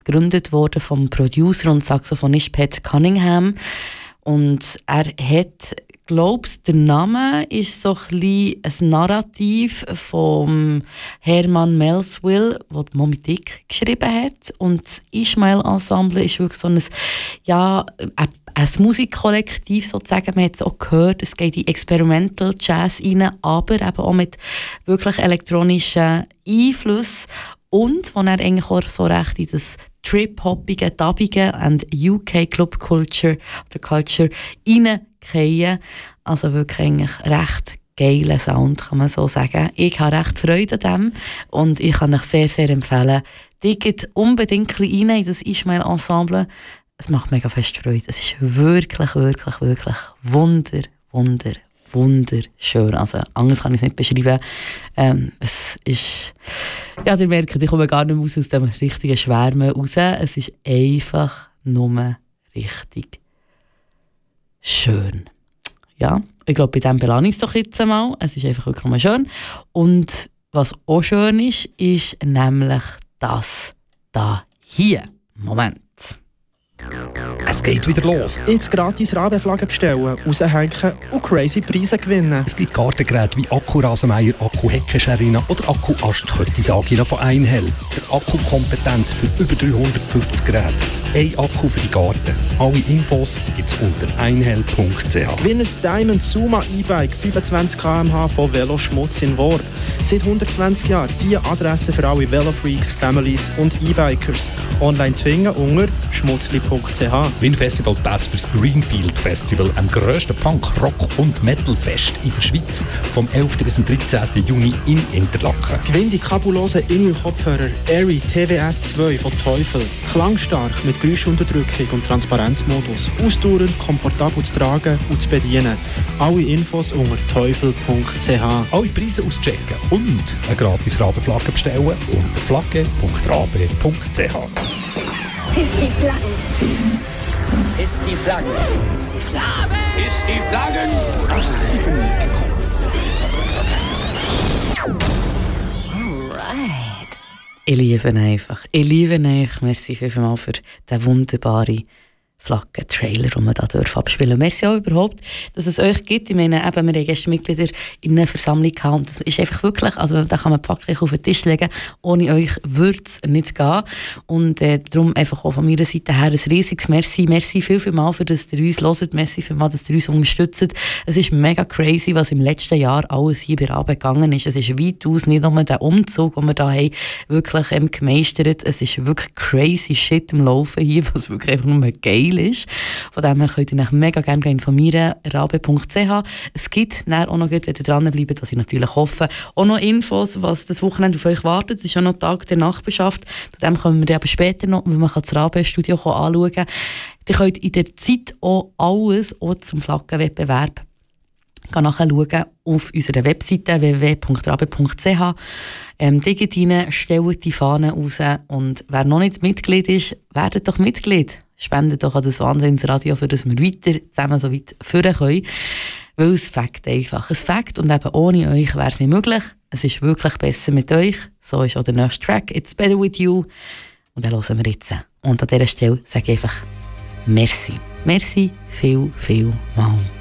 gegründet worden vom Producer und Saxophonist Pat Cunningham. Und er hat, glaubst, der Name ist so ein Narrativ vom Herman Melville, der Moby Dick geschrieben hat. Und das Ishmael Ensemble ist wirklich so ein Musikkollektiv sozusagen. Man hat es auch gehört, es geht in Experimental Jazz rein, aber eben auch mit wirklich elektronischen Einflüssen. Und wo er eigentlich auch so recht in das Trip-Hoppige, Dubbige und UK Club Culture reingehen. Also wirklich eigentlich recht geiler Sound, kann man so sagen. Ich habe recht Freude an dem und ich kann euch sehr, sehr empfehlen, geht unbedingt rein in das Ishmael Ensemble. Es macht mega fest Freude. Es ist wirklich, wirklich, wirklich wunderschön. Also anders kann ich es nicht beschreiben. Es ist... Ja, ihr merkt, ich komme gar nicht mehr aus dem richtigen Schwärmen raus. Es ist einfach nur richtig schön. Ja, ich glaube, bei dem belange ich es doch jetzt einmal. Es ist einfach wirklich mal schön. Und was auch schön ist, ist nämlich das da hier. Moment. Es geht wieder los. Jetzt gratis Rabeflaggen bestellen, raushängen und crazy Preise gewinnen. Es gibt Gartengeräte wie Akku-Rasenmäher, Akku-Heckenscharina oder Akku-Ast-Köttisagina von Einhell. Der Akkukompetenz für über 350 Geräte. Ein Akku für die Garten. Alle Infos gibt's unter einhell.ch. Gewinn ein Diamond Suma E-Bike 25 km/h von Veloschmutz in Worb. Seit 120 Jahren die Adresse für alle Velofreaks, Families und E-Bikers. Online zu finden unter schmutzli.ch. Win Festival Pass fürs Greenfield Festival, am grössten Punk-, Rock- und Metal-Fest in der Schweiz, vom 11. bis zum 13. Juni in Interlaken. Gewinn die kabulosen Ingel-Kopfhörer Airy TWS 2 von Teufel. Klangstark mit Geräuschunterdrückung und Transparenzmodus. Ausdauernd, komfortabel zu tragen und zu bedienen. Alle Infos unter teufel.ch. Alle Preise auschecken und eine gratis Rabeflagge bestellen unter flagge.rabe.ch. Ist die Flagge. Ist die Flagge. Ist die Flagge. Ist die Flagge. Alright. Ich liebe ihn einfach. Ich liebe ihn einfach. Merci vielmals für den wunderbaren Flaggen-Trailer, den wir hier abspielen dürfen. Merci auch überhaupt, dass es euch gibt. Ich meine, eben, wir haben gestern Mitglieder in einer Versammlung gehabt und das ist einfach wirklich, also da kann man Pfacklich auf den Tisch legen, ohne euch würde es nicht gehen. Und darum einfach auch von meiner Seite her ein riesiges Merci. Merci vielmals, für dass ihr uns hört. Merci vielmals, dass ihr uns unterstützt. Es ist mega crazy, was im letzten Jahr alles hier bei Rabe gegangen ist. Es ist weitaus nicht nur der Umzug, den wir hier haben, wirklich gemeistert. Es ist wirklich crazy Shit im Laufen hier, was wirklich einfach nur geil ist. Von dem her könnt ihr euch mega gerne informieren, rabe.ch. Es gibt dann auch noch, wenn ihr dranbleibt, was ich natürlich hoffe, auch noch Infos, was das Wochenende auf euch wartet. Es ist ja noch Tag der Nachbarschaft. Zu dem kommen wir aber später noch, weil man das Rabe-Studio anschauen kann. Ihr könnt in der Zeit auch alles auch zum Flaggenwettbewerb nachschauen auf unserer Webseite www.rabe.ch. Geht rein, stellt die Fahne raus und wer noch nicht Mitglied ist, werdet doch Mitglied. Spendet doch an das Wahnsinnsradio, für das wir weiter zusammen so weit führen können. Weil es fängt einfach. Es fängt und eben ohne euch wäre es nicht möglich. Es ist wirklich besser mit euch. So ist auch der nächste Track. It's Better With You. Und den hören wir jetzt. Und an dieser Stelle sage ich einfach Merci. Merci viel mal.